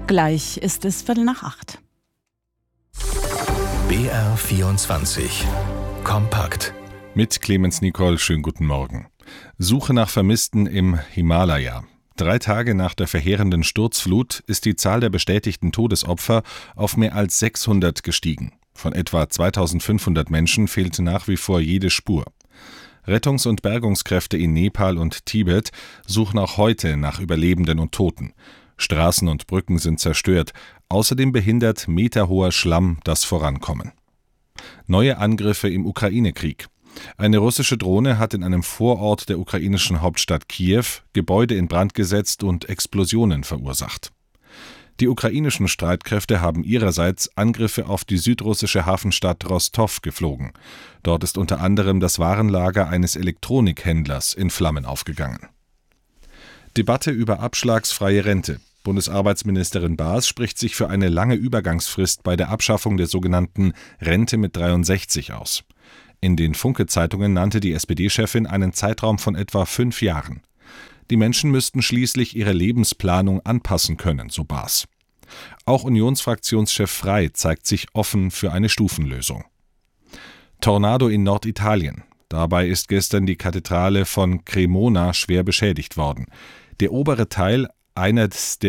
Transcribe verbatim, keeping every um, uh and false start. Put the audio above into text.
Gleich ist es Viertel nach acht. B R vierundzwanzig Kompakt. Mit Clemens Nicol, schönen guten Morgen. Suche nach Vermissten im Himalaya. Drei Tage nach der verheerenden Sturzflut ist die Zahl der bestätigten Todesopfer auf mehr als sechshundert gestiegen. Von etwa zweitausendfünfhundert Menschen fehlt nach wie vor jede Spur. Rettungs- und Bergungskräfte in Nepal und Tibet suchen auch heute nach Überlebenden und Toten. Straßen und Brücken sind zerstört. Außerdem behindert meterhoher Schlamm das Vorankommen. Neue Angriffe im Ukraine-Krieg. Eine russische Drohne hat in einem Vorort der ukrainischen Hauptstadt Kiew Gebäude in Brand gesetzt und Explosionen verursacht. Die ukrainischen Streitkräfte haben ihrerseits Angriffe auf die südrussische Hafenstadt Rostow geflogen. Dort ist unter anderem das Warenlager eines Elektronikhändlers in Flammen aufgegangen. Debatte über abschlagsfreie Rente. Bundesarbeitsministerin Baas spricht sich für eine lange Übergangsfrist bei der Abschaffung der sogenannten Rente mit dreiundsechzig aus. In den Funke-Zeitungen nannte die S P D-Chefin einen Zeitraum von etwa fünf Jahren. Die Menschen müssten schließlich ihre Lebensplanung anpassen können, so Baas. Auch Unionsfraktionschef Frey zeigt sich offen für eine Stufenlösung. Tornado in Norditalien. Dabei ist gestern die Kathedrale von Cremona schwer beschädigt worden. Der obere Teil eines der